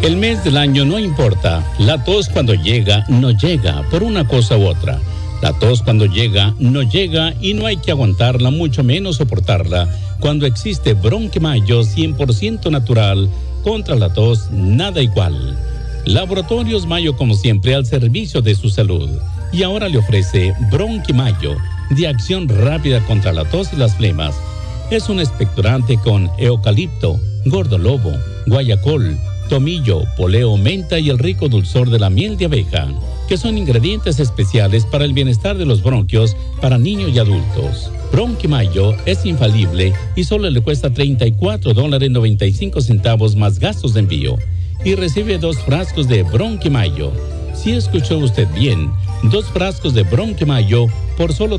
El mes del año no importa, la tos cuando llega, no llega, por una cosa u otra. La tos cuando llega, no llega y no hay que aguantarla, mucho menos soportarla. Cuando existe Bronquimayo 100% natural, contra la tos, nada igual. Laboratorios Mayo, como siempre, al servicio de su salud. Y ahora le ofrece Bronquimayo, de acción rápida contra la tos y las flemas. Es un expectorante con eucalipto, gordolobo, guayacol, tomillo, poleo, menta y el rico dulzor de la miel de abeja, que son ingredientes especiales para el bienestar de los bronquios para niños y adultos. Bronquimayo es infalible y solo le cuesta $34.95 más gastos de envío. Y recibe 2 frascos de Bronquimayo. Si escuchó usted bien, 2 frascos de Bronquimayo por solo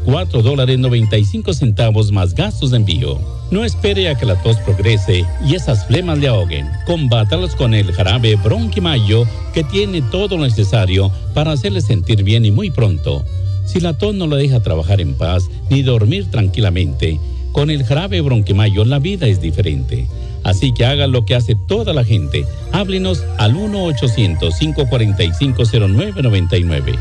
$34.95 más gastos de envío. No espere a que la tos progrese y esas flemas le ahoguen. Combátalos con el jarabe Bronquimayo, que tiene todo lo necesario para hacerle sentir bien y muy pronto. Si la tos no lo deja trabajar en paz ni dormir tranquilamente, con el jarabe Bronquimayo la vida es diferente. Así que haga lo que hace toda la gente. Háblenos al 1-800-545-0999.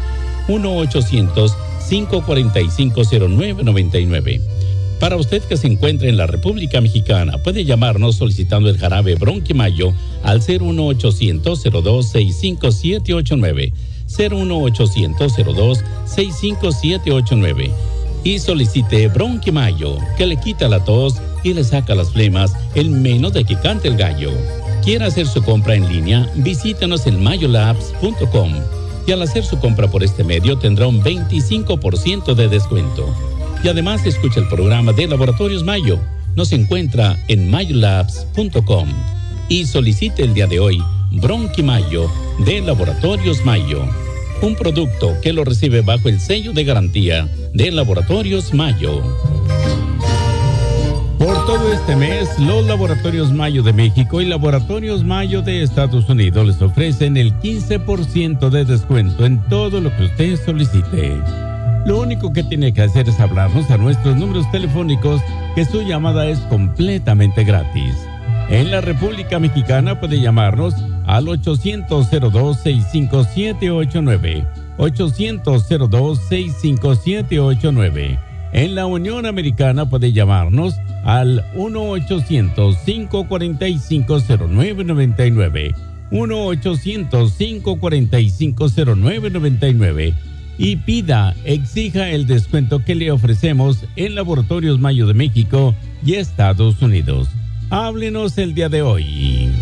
1-800-545-0999. Para usted que se encuentre en la República Mexicana, puede llamarnos solicitando el jarabe Bronquimayo al 01800-02-65789. 01800-02-65789. Y solicite Bronquimayo, que le quita la tos y le saca las flemas en menos de que cante el gallo. ¿Quiere hacer su compra en línea? Visítenos en mayolabs.com y al hacer su compra por este medio tendrá un 25% de descuento. Y además escucha el programa de Laboratorios Mayo. Nos encuentra en mayolabs.com y solicite el día de hoy Bronquimayo de Laboratorios Mayo. Un producto que lo recibe bajo el sello de garantía de Laboratorios Mayo. Por todo este mes, los Laboratorios Mayo de México y Laboratorios Mayo de Estados Unidos les ofrecen el 15% de descuento en todo lo que usted solicite. Lo único que tiene que hacer es hablarnos a nuestros números telefónicos, que su llamada es completamente gratis. En la República Mexicana puede llamarnos al 800-02-65789. 800-02-65789. En la Unión Americana puede llamarnos al 1-800-545-0999. 1-800-545-0999. Y exija el descuento que le ofrecemos en Laboratorios Mayo de México y Estados Unidos. Háblenos el día de hoy.